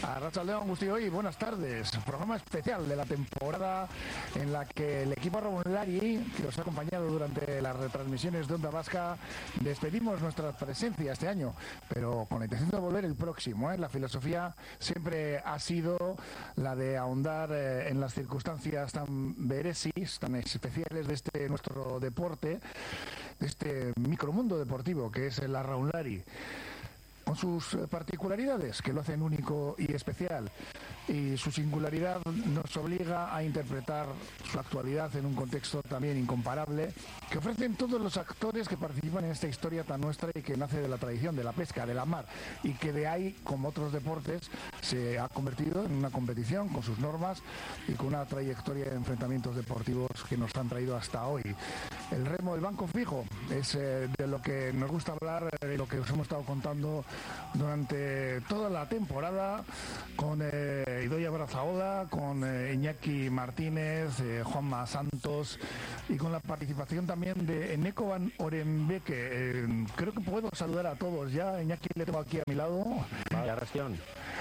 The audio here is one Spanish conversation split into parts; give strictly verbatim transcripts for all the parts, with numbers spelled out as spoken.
Arratsaldeon Guztioi, buenas tardes. Programa especial de la temporada en la que el equipo Arraunlari, que os ha acompañado durante las retransmisiones de Onda Vasca, despedimos nuestra presencia este año, pero con la intención de volver el próximo. ¿eh? La filosofía siempre ha sido la de ahondar eh, en las circunstancias tan veresis, tan especiales de este nuestro deporte, de este micromundo deportivo que es el Arraunlari, con sus particularidades que lo hacen único y especial, y su singularidad nos obliga a interpretar su actualidad en un contexto también incomparable que ofrecen todos los actores que participan en esta historia tan nuestra y que nace de la tradición de la pesca, de la mar, y que de ahí, como otros deportes, se ha convertido en una competición con sus normas y con una trayectoria de enfrentamientos deportivos que nos han traído hasta hoy. El remo, el banco fijo, es eh, de lo que nos gusta hablar, de lo que os hemos estado contando durante toda la temporada con eh, Idoia Brazaola, con eh, Iñaki Martínez, eh, Juanma Santos, y con la participación también de Eneko Van Orenbeke. Eh, creo que puedo saludar a todos ya. Iñaki le tengo aquí a mi lado. Vaya reacción.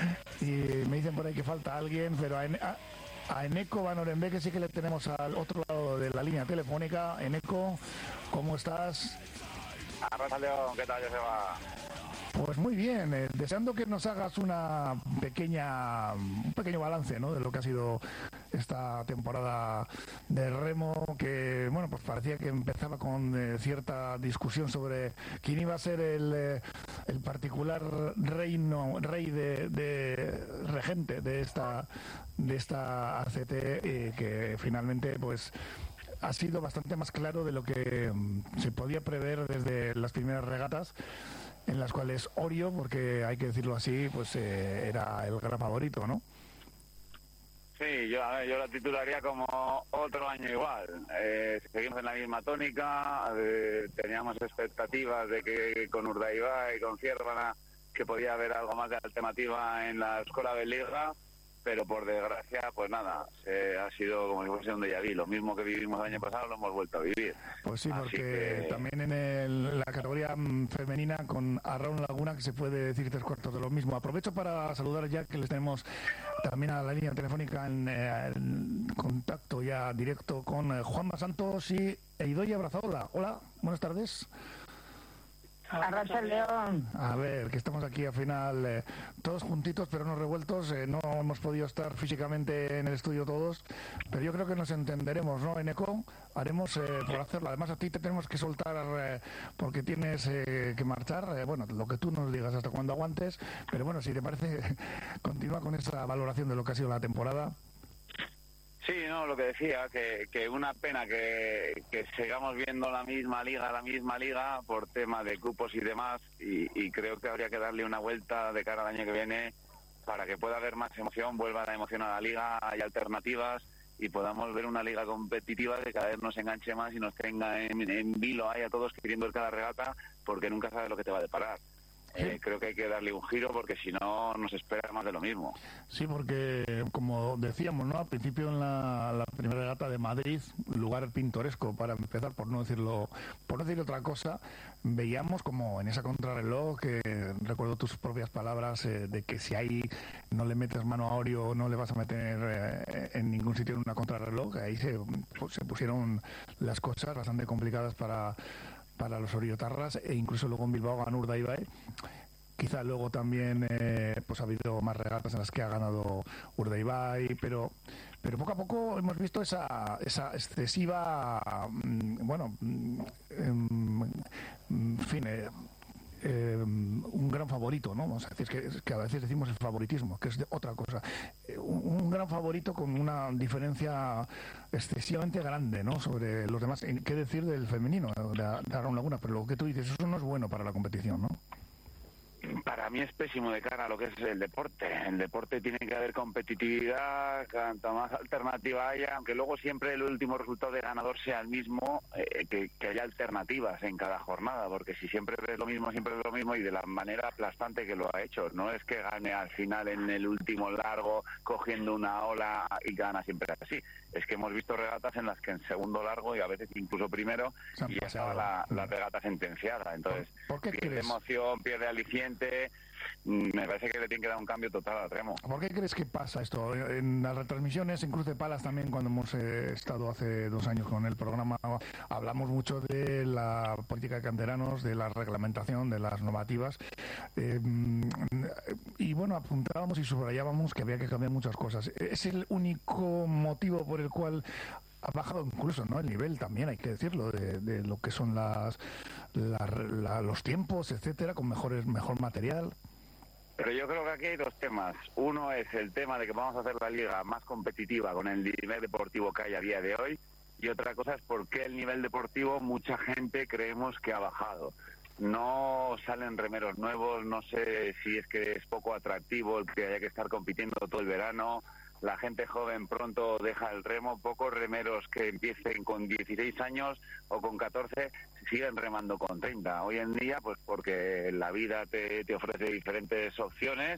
Y me dicen por ahí que falta alguien, pero a, a, a Eneko Van Orenbeke sí que le tenemos al otro lado de la línea telefónica. Eneko, ¿cómo estás? Arratsaldeon, ¿qué tal, Joseba? Pues muy bien, eh, deseando que nos hagas una pequeña, un pequeño balance, ¿no?, de lo que ha sido esta temporada de remo, que bueno, pues parecía que empezaba con eh, cierta discusión sobre quién iba a ser el, eh, el particular reino, rey de, de regente de esta de esta A C T, eh, que finalmente pues ha sido bastante más claro de lo que um, se podía prever desde las primeras regatas, en las cuales Orio, porque hay que decirlo así, pues eh, era el gran favorito, ¿no? Sí, yo, a ver, yo la titularía como otro año igual. Eh, seguimos en la misma tónica, eh, teníamos expectativas de que con Urdaibai y con Ciervana que podía haber algo más de alternativa en la escuela de Liga, pero por desgracia, pues nada, se ha sido como si fuese un déjà vu. Lo mismo que vivimos el año pasado lo hemos vuelto a vivir. Pues sí, Así porque que... también en el, la categoría femenina con Arraun Laguna, que se puede decir tres cuartos de lo mismo. Aprovecho para saludar ya que les tenemos también a la línea telefónica en, eh, en contacto ya directo con eh, Juanma Santos y Idoia Brazaola. Hola, buenas tardes. Arratsaldeon. A ver, que estamos aquí al final eh, todos juntitos pero no revueltos, eh, no hemos podido estar físicamente en el estudio todos, pero yo creo que nos entenderemos, ¿no, Eneko? Haremos eh, por hacerlo. Además a ti te tenemos que soltar eh, porque tienes eh, que marchar, eh, bueno, lo que tú nos digas hasta cuando aguantes, pero bueno, si te parece, continúa con esa valoración de lo que ha sido la temporada. Sí, no, lo que decía, que, que una pena que, que sigamos viendo la misma liga, la misma liga, por tema de cupos y demás, y, y creo que habría que darle una vuelta de cara al año que viene para que pueda haber más emoción, vuelva la emoción a la liga, hay alternativas y podamos ver una liga competitiva que cada vez nos enganche más y nos tenga en, en vilo ahí a todos queriendo ir cada regata, porque nunca sabes lo que te va a deparar. Eh, creo que hay que darle un giro porque si no nos espera más de lo mismo. Sí, porque como decíamos, ¿no?, al principio en la, la primera regata de Madrid, lugar pintoresco para empezar, por no decirlo, por no decir otra cosa, veíamos como en esa contrarreloj, que recuerdo tus propias palabras, eh, de que si ahí no le metes mano a Orio no le vas a meter eh, en ningún sitio en una contrarreloj. Ahí se, pues, se pusieron las cosas bastante complicadas para para los oriotarras, e incluso luego en Bilbao ganó Urdaibai. Quizá luego también eh, pues ha habido más regatas en las que ha ganado Urdaibai, pero pero poco a poco hemos visto esa esa excesiva, mmm, bueno, mmm, en fin, eh, Eh, un gran favorito, ¿no? Vamos a decir que, que a veces decimos el favoritismo, que es de otra cosa. Eh, un, un gran favorito con una diferencia excesivamente grande, ¿no?, sobre los demás. ¿Qué decir del femenino, de, de Arraun Laguna? Pero lo que tú dices, eso no es bueno para la competición, ¿no? Para mí es pésimo de cara a lo que es el deporte. El deporte tiene que haber competitividad, cuanto más alternativa haya, aunque luego siempre el último resultado de ganador sea el mismo, eh, que, que haya alternativas en cada jornada, porque si siempre ves lo mismo, siempre ves lo mismo, y de la manera aplastante que lo ha hecho. No es que gane al final en el último largo cogiendo una ola y gana siempre así. Es que hemos visto regatas en las que en segundo largo y a veces incluso primero y ya estaba la, la regata sentenciada. Entonces ¿Por, ¿por qué pierde crees? emoción, pierde aliciente. me parece que le tiene que dar un cambio total al remo. ¿Por qué crees que pasa esto? En las retransmisiones, en Cruz de Palas también, cuando hemos eh, estado hace dos años con el programa, hablamos mucho de la política de canteranos, de la reglamentación, de las normativas, eh, y bueno, apuntábamos y subrayábamos que había que cambiar muchas cosas. Es el único motivo por el cual ha bajado incluso, ¿no?, el nivel también, hay que decirlo, de, de lo que son las, la, la, los tiempos, etcétera, con mejores mejor material. Pero yo creo que aquí hay dos temas. Uno es el tema de que vamos a hacer la liga más competitiva con el nivel deportivo que hay a día de hoy, y otra cosa es por qué el nivel deportivo mucha gente creemos que ha bajado. No salen remeros nuevos, no sé si es que es poco atractivo el que haya que estar compitiendo todo el verano. La gente joven pronto deja el remo, pocos remeros que empiecen con dieciséis años o con catorce siguen remando con treinta. Hoy en día, pues porque la vida te, te ofrece diferentes opciones,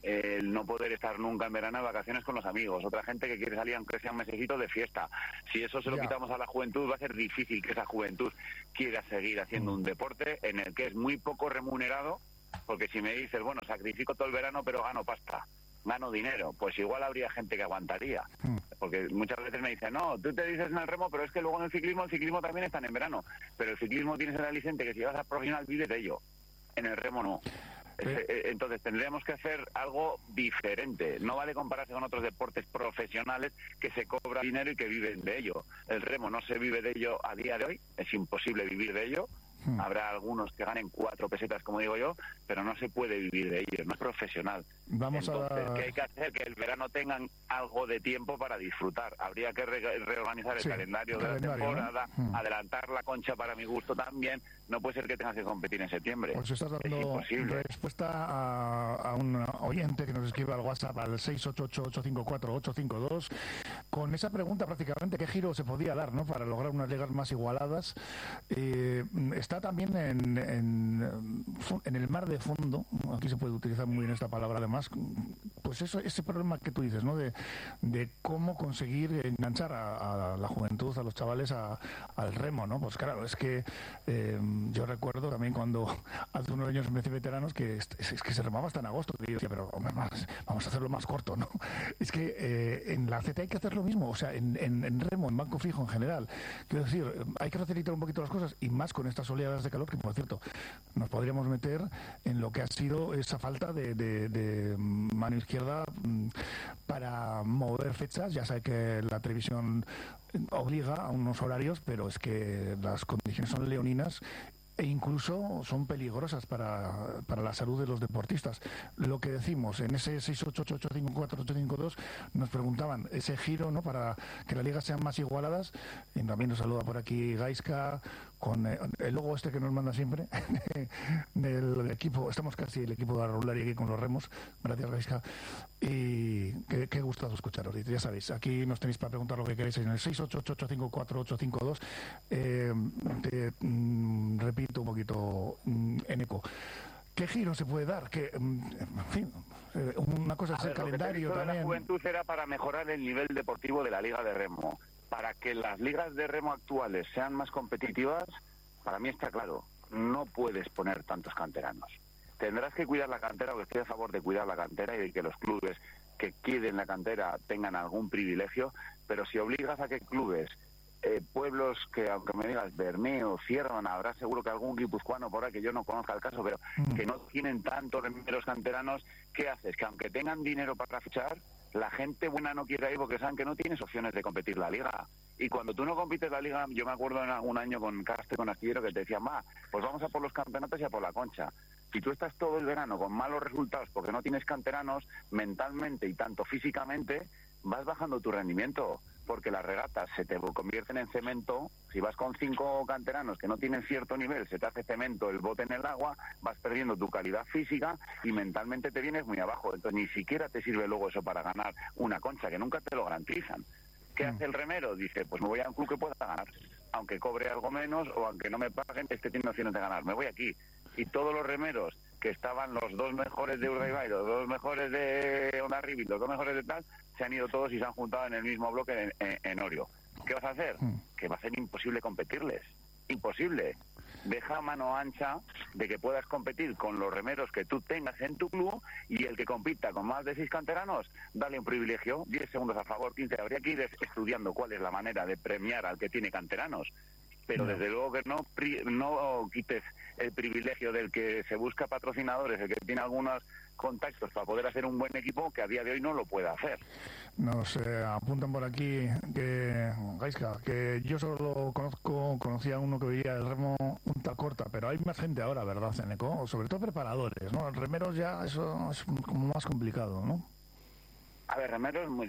el no poder estar nunca en verano de vacaciones con los amigos, otra gente que quiere salir aunque sea un mesecito de fiesta. Si eso se lo Ya. quitamos a la juventud, va a ser difícil que esa juventud quiera seguir haciendo un deporte en el que es muy poco remunerado, porque si me dices, bueno, sacrifico todo el verano pero gano pasta, gano dinero, pues igual habría gente que aguantaría, porque muchas veces me dicen, no, tú te dices en el remo, pero es que luego en el ciclismo, el ciclismo también está en verano, pero el ciclismo tienes el aliciente que si vas a profesional vives de ello, en el remo no. Entonces tendríamos que hacer algo diferente. No vale compararse con otros deportes profesionales que se cobra dinero y que viven de ello. El remo no se vive de ello a día de hoy, es imposible vivir de ello. Hmm. Habrá algunos que ganen cuatro pesetas, como digo yo, pero no se puede vivir de ello, no es profesional. Vamos Entonces, a... ¿qué hay que hacer? Que el verano tengan algo de tiempo para disfrutar. Habría que re reorganizar el sí, calendario de calendario, la temporada, ¿no? hmm. adelantar la concha para mi gusto también. No puede ser que tengas que competir en septiembre. Pues estás dando respuesta a, a un oyente que nos escribe al WhatsApp al seis ocho ocho, ocho cinco cuatro, ocho cinco dos con esa pregunta prácticamente, ¿qué giro se podía dar, ¿no?, para lograr unas ligas más igualadas? Eh, está también en, en, en el mar de fondo, aquí se puede utilizar muy bien esta palabra además, pues eso, ese problema que tú dices, ¿no?, de, de cómo conseguir enganchar a, a la juventud, a los chavales a, al remo, ¿no? Pues claro, es que eh, yo recuerdo también cuando hace unos años empecé veteranos que es, es que se remaba hasta en agosto, que yo decía, pero hombre, más, vamos a hacerlo más corto, ¿no? Es que eh, en la Z hay que hacer lo mismo, o sea, en, en, en remo, en banco fijo en general, quiero decir, hay que facilitar un poquito las cosas, y más con estas oleadas de calor, que por cierto, nos podríamos meter en lo que ha sido esa falta de, de, de mano izquierda para mover fechas. Ya sabe que la televisión obliga a unos horarios, pero es que las condiciones son leoninas e incluso son peligrosas para, para la salud de los deportistas. Lo que decimos en ese seis ocho ocho, ocho cinco cuatro, ocho cinco dos nos preguntaban ese giro, ¿no?, para que las ligas sean más igualadas, y también nos saluda por aquí Gaisca con eh, el logo este que nos manda siempre del, del equipo, estamos casi el equipo de la Roulari aquí con los remos, gracias Gaisca, y qué, qué gustado escucharos, ya sabéis, aquí nos tenéis para preguntar lo que queréis en el seis ocho ocho, ocho cinco cuatro, ocho cinco dos. eh, te, mm, repito un poquito mm, en eco. ¿Qué giro se puede dar? Que, en fin, una cosa es el calendario lo que te también. La juventud era para mejorar el nivel deportivo de la liga de remo. Para que las ligas de remo actuales sean más competitivas, para mí está claro, no puedes poner tantos canteranos. Tendrás que cuidar la cantera, porque estoy a favor de cuidar la cantera y de que los clubes que queden la cantera tengan algún privilegio, pero si obligas a que clubes, Eh, pueblos que, aunque me digas Bermeo, cierran, habrá seguro que algún guipuzcoano por ahí que yo no conozca el caso, pero mm. que no tienen tantos remeros canteranos, ¿qué haces? Que aunque tengan dinero para fichar, la gente buena no quiere ir porque saben que no tienes opciones de competir la liga. Y cuando tú no compites la liga, yo me acuerdo en algún año con Castro, con Astillero, que te decían, va, pues vamos a por los campeonatos y a por la concha. Si tú estás todo el verano con malos resultados porque no tienes canteranos, mentalmente y tanto físicamente, vas bajando tu rendimiento, porque las regatas se te convierten en cemento. Si vas con cinco canteranos que no tienen cierto nivel, se te hace cemento el bote en el agua, vas perdiendo tu calidad física y mentalmente te vienes muy abajo. Entonces ni siquiera te sirve luego eso para ganar una concha, que nunca te lo garantizan. ¿Qué hace el remero? Dice, pues me voy a un club que pueda ganar, aunque cobre algo menos o aunque no me paguen, es que tiene opciones de ganar, me voy aquí. Y todos los remeros que estaban los dos mejores de Urdaibai, los dos mejores de Ondarribi, los dos mejores de tal, se han ido todos y se han juntado en el mismo bloque en, en, en Orio. ¿Qué vas a hacer? Que va a ser imposible competirles. Imposible. deja mano ancha de que puedas competir con los remeros que tú tengas en tu club, y el que compita con más de seis canteranos, dale un privilegio, diez segundos a favor, quince. Habría que ir estudiando cuál es la manera de premiar al que tiene canteranos, pero no. Desde luego que no, no quites el privilegio del que se busca patrocinadores, el que tiene algunos contactos para poder hacer un buen equipo, que a día de hoy no lo puede hacer. Nos eh, apuntan por aquí que, Gaisca, que yo solo conozco, conocía a uno que veía el remo un tal Corta, pero hay más gente ahora, ¿verdad, Ceneco? Sobre todo preparadores, ¿no? Remeros ya eso es como más complicado, ¿no? A ver, remeros